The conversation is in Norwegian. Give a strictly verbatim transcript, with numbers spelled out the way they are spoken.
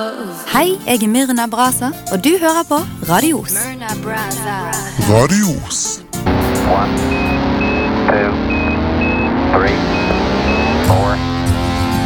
Hei, jeg er Myrna Brasa, og du hører på Radios. Radios. One, two, three.